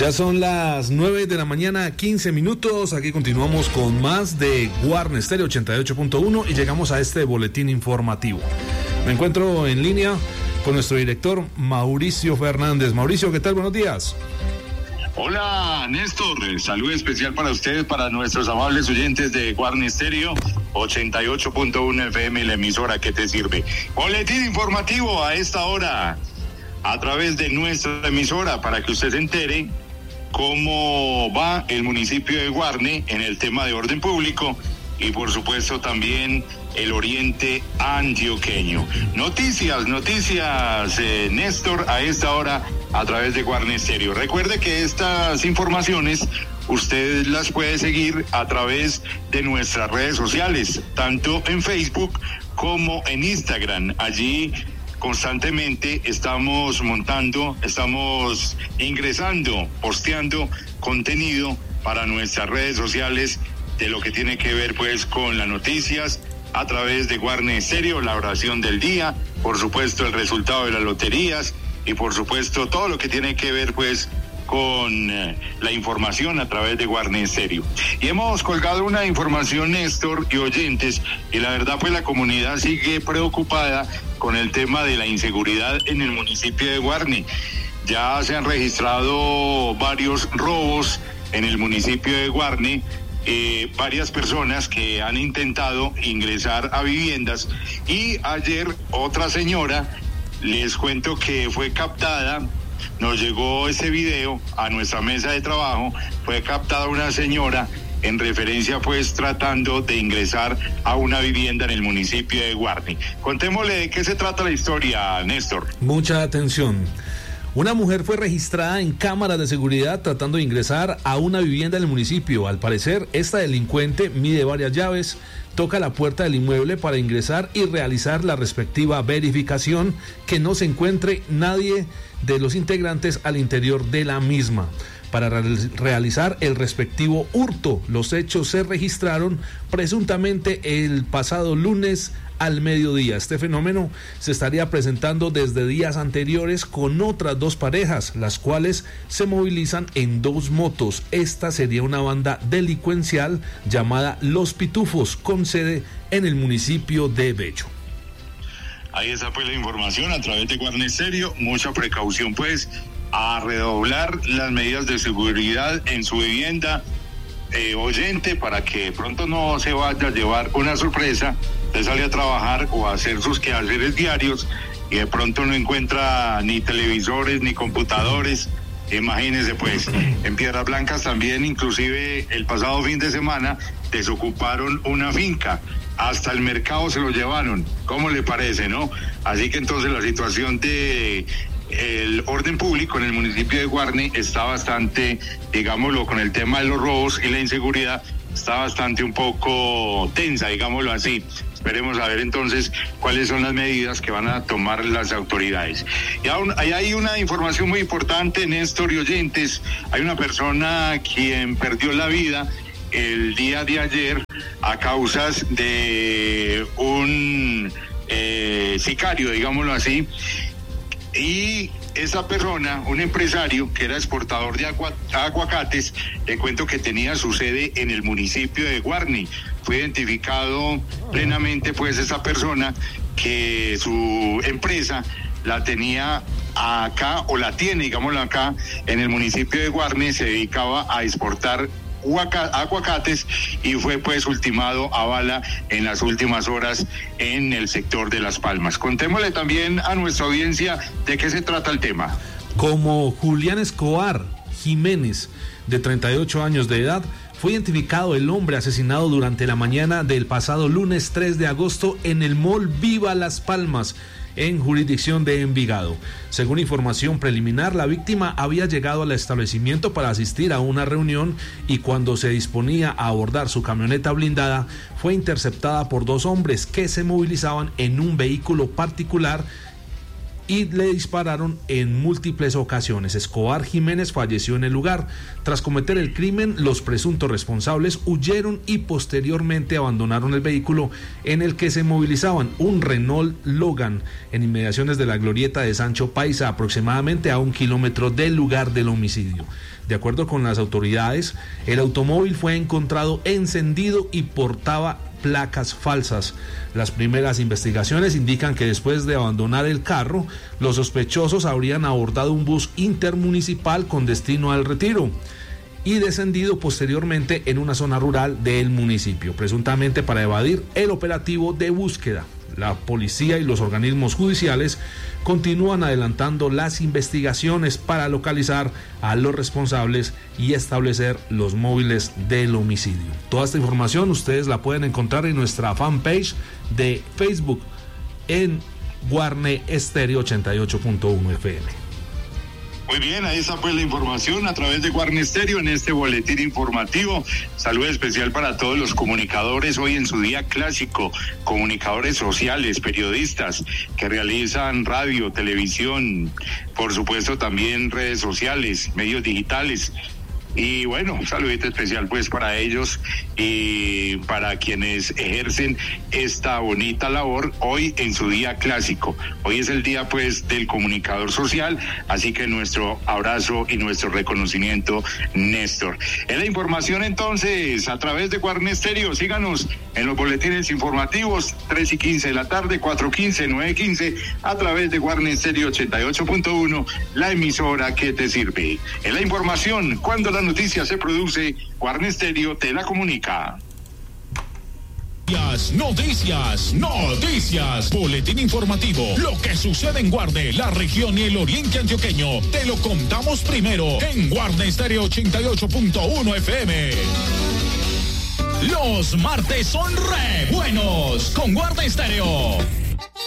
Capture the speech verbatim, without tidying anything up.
Ya son las nueve de la mañana, quince minutos. Aquí continuamos con más de Guarne Stereo ochenta y ocho punto uno y llegamos a este boletín informativo. Me encuentro en línea con nuestro director Mauricio Fernández. Mauricio, ¿qué tal? Buenos días. Hola, Néstor. Salud especial para ustedes, para nuestros amables oyentes de Guarne Stereo ochenta y ocho punto uno F M, la emisora que te sirve. Boletín informativo a esta hora a través de nuestra emisora para que usted se entere cómo va el municipio de Guarne en el tema de orden público y por supuesto también el oriente antioqueño. Noticias, noticias, eh, Néstor, a esta hora a través de Guarne Stereo. Recuerde que estas informaciones usted las puede seguir a través de nuestras redes sociales, tanto en Facebook como en Instagram. Allí constantemente estamos montando, estamos ingresando, posteando contenido para nuestras redes sociales de lo que tiene que ver pues con las noticias a través de Guarne Stereo, la oración del día, por supuesto el resultado de las loterías y por supuesto todo lo que tiene que ver pues con eh, la información a través de Guarne Stereo. Y hemos colgado una información, Néstor y oyentes, y la verdad pues la comunidad sigue preocupada con el tema de la inseguridad en el municipio de Guarne. Ya se han registrado varios robos en el municipio de Guarne, eh, varias personas que han intentado ingresar a viviendas y ayer otra señora, les cuento que fue captada. Nos llegó ese video a nuestra mesa de trabajo, fue captada una señora en referencia pues tratando de ingresar a una vivienda en el municipio de Guarne. Contémosle de qué se trata la historia, Néstor. Mucha atención. Una mujer fue registrada en cámaras de seguridad tratando de ingresar a una vivienda en el municipio. Al parecer, esta delincuente mide varias llaves, toca la puerta del inmueble para ingresar y realizar la respectiva verificación, que no se encuentre nadie de los integrantes al interior de la misma. Para realizar el respectivo hurto, los hechos se registraron presuntamente el pasado lunes al mediodía. Este fenómeno se estaría presentando desde días anteriores con otras dos parejas, las cuales se movilizan en dos motos. Esta sería una banda delincuencial llamada Los Pitufos, con sede en el municipio de Bello. Ahí está pues la información a través de Guarne Stereo. Mucha precaución pues a redoblar las medidas de seguridad en su vivienda, eh, oyente, para que pronto no se vaya a llevar una sorpresa. Usted sale a trabajar o a hacer sus quehaceres diarios y de pronto no encuentra ni televisores ni computadores. Imagínense pues, en Piedras Blancas también, inclusive el pasado fin de semana, desocuparon una finca. Hasta el mercado se lo llevaron. ¿Cómo le parece, no? Así que entonces la situación de el orden público en el municipio de Guarne está bastante, digámoslo, con el tema de los robos y la inseguridad, está bastante un poco tensa, digámoslo así. Esperemos a ver entonces cuáles son las medidas que van a tomar las autoridades. Y aún, ahí hay una información muy importante, Néstor y oyentes. Hay una persona quien perdió la vida el día de ayer a causas de un eh, sicario, digámoslo así. Y esa persona, un empresario que era exportador de agu- aguacates, le cuento que tenía su sede en el municipio de Guarne. Fue identificado plenamente pues esa persona que su empresa la tenía acá o la tiene, digámoslo acá, en el municipio de Guarne. Se dedicaba a exportar aguacates y fue pues ultimado a bala en las últimas horas en el sector de Las Palmas. Contémosle también a nuestra audiencia de qué se trata el tema. Como Julián Escobar Jiménez, de treinta y ocho años de edad, fue identificado el hombre asesinado durante la mañana del pasado lunes tres de agosto en el Mall Viva Las Palmas, en jurisdicción de Envigado. Según información preliminar, la víctima había llegado al establecimiento para asistir a una reunión y cuando se disponía a abordar su camioneta blindada, fue interceptada por dos hombres que se movilizaban en un vehículo particular y le dispararon en múltiples ocasiones. Escobar Jiménez falleció en el lugar. Tras cometer el crimen, los presuntos responsables huyeron y posteriormente abandonaron el vehículo en el que se movilizaban, un Renault Logan, en inmediaciones de la glorieta de Sancho Paisa, aproximadamente a un kilómetro del lugar del homicidio. De acuerdo con las autoridades, el automóvil fue encontrado encendido y portaba placas falsas. Las primeras investigaciones indican que después de abandonar el carro, los sospechosos habrían abordado un bus intermunicipal con destino al Retiro y descendido posteriormente en una zona rural del municipio, presuntamente para evadir el operativo de búsqueda. La policía y los organismos judiciales continúan adelantando las investigaciones para localizar a los responsables y establecer los móviles del homicidio. Toda esta información ustedes la pueden encontrar en nuestra fanpage de Facebook en Guarne Estéreo ochenta y ocho punto uno F M. Muy bien, ahí está pues la información a través de Guarne Estéreo en este boletín informativo. Saludo especial para todos los comunicadores hoy en su día clásico, comunicadores sociales, periodistas que realizan radio, televisión, por supuesto también redes sociales, medios digitales. Y bueno, un saludito especial pues para ellos y para quienes ejercen esta bonita labor hoy en su día clásico. Hoy es el día pues del comunicador social, así que nuestro abrazo y nuestro reconocimiento, Néstor. En la información entonces, a través de Guarne Estéreo, síganos en los boletines informativos, tres y quince de la tarde, cuatro quince, nueve quince, a través de Guarne Estéreo ochenta y ocho punto uno, la emisora que te sirve. En la información, cuando la noticia se produce, Guarne Estéreo te la comunica. Noticias, noticias, boletín informativo. Lo que sucede en Guarne, la región y el oriente antioqueño, te lo contamos primero en Guarne Estéreo ochenta y ocho punto uno F M. Los martes son re buenos con Guarne Estéreo.